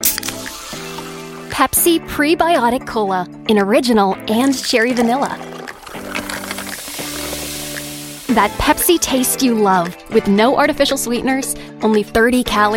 Pepsi Prebiotic Cola in original and cherry vanilla. That Pepsi taste you love with no artificial sweeteners, only 30 calories.